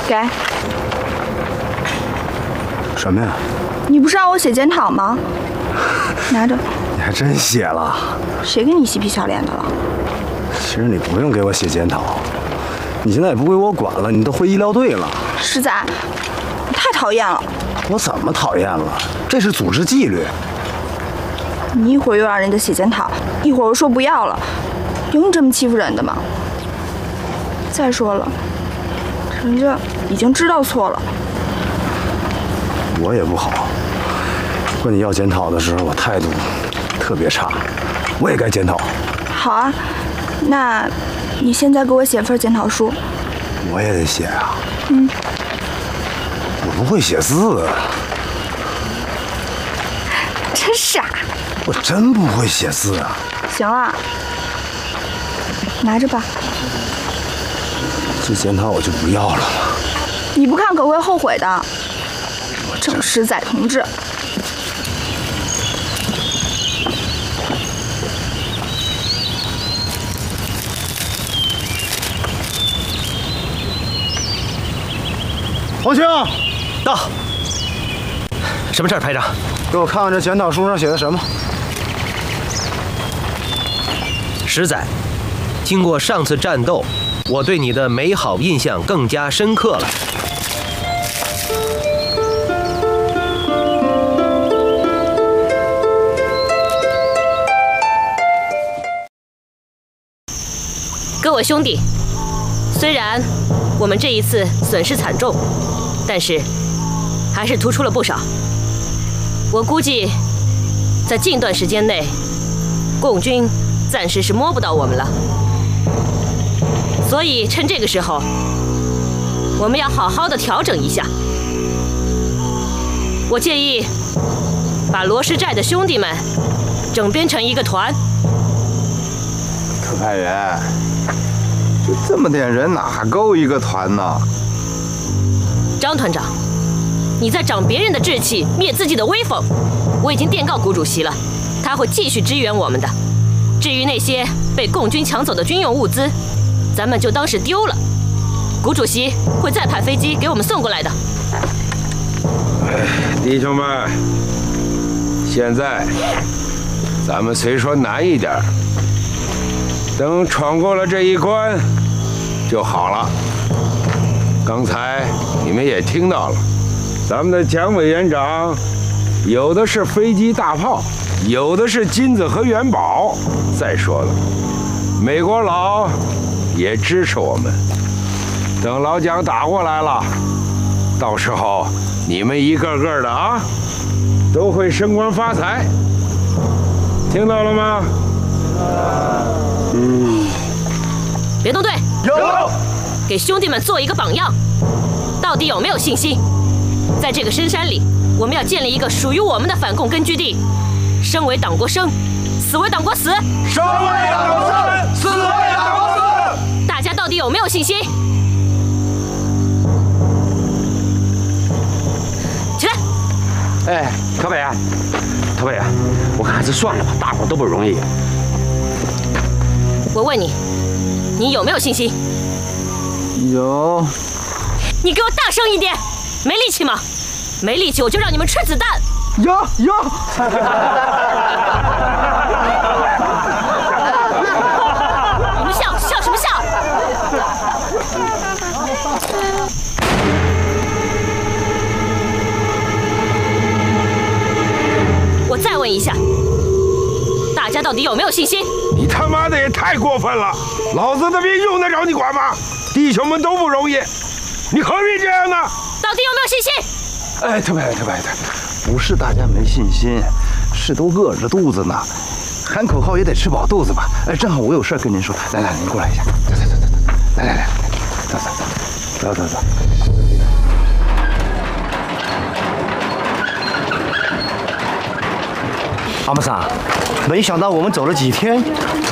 给。 什么呀？ 你不是让我写检讨吗？拿着。 你还真写了？ 谁跟你嬉皮笑脸的了？ 其实你不用给我写检讨，你现在也不归我管了，你都回医疗队了。 石仔，你太讨厌了。 我怎么讨厌了？这是组织纪律。 你一会儿又让人家写检讨，一会儿又说不要了，有你这么欺负人的吗？再说了，人家已经知道错了。 我也不好，问你要检讨的时候，我态度特别差，我也该检讨。 好啊，那你现在给我写份检讨书。 我也得写啊。我不会写字。 真傻。 我真不会写字啊。 行了，拿着吧。 这检讨我就不要了吧。 你不看可会后悔的。郑石仔同志。 黄青， 到。什么事儿，排长？ 给我看看这检讨书上写的什么。 石仔，经过上次战斗，我对你的美好印象更加深刻了。 各位兄弟，虽然我们这一次损失惨重，但是还是突出了不少。我估计，在近段时间内，共军暂时是摸不到我们了。所以趁这个时候，我们要好好的调整一下。我建议把罗石寨的兄弟们整编成一个团。 特派员，就这么点人，哪够一个团呢？ 张团长，你在长别人的志气，灭自己的威风。我已经电告谷主席了，他会继续支援我们的。至于那些被共军抢走的军用物资，咱们就当是丢了。谷主席会再派飞机给我们送过来的。 弟兄们，现在咱们虽说难一点，等闯过了这一关就好了。刚才你们也听到了，咱们的蒋委员长有的是飞机大炮，有的是金子和元宝。再说了，美国佬也支持我们。等老蒋打过来了，到时候你们一个个的啊，都会升官发财。听到了吗？ 别动队， 有。 给兄弟们做一个榜样。到底有没有信心？在这个深山里，我们要建立一个属于我们的反共根据地。生为党国生，死为党国死。 生为党国生，死为党国死。 大家到底有没有信心？起来！ 哎，特派员，特派员，我看还是算了吧，大伙都不容易。 我问你，你有没有信心？ 有。 你给我大声一点！没力气吗？没力气我就让你们吃子弹。 有。 你们笑什么笑？我再问一下，大家到底有没有信心？ 你他妈的也太过分了！老子的兵用得着你管吗？弟兄们都不容易，你何必这样呢？ 到底有没有信心？ 哎，特派员，不是大家没信心，是都饿着肚子呢。喊口号也得吃饱肚子吧？哎，正好我有事跟您说，来，您过来一下，走，来，走。 阿木桑，没想到我们走了几天，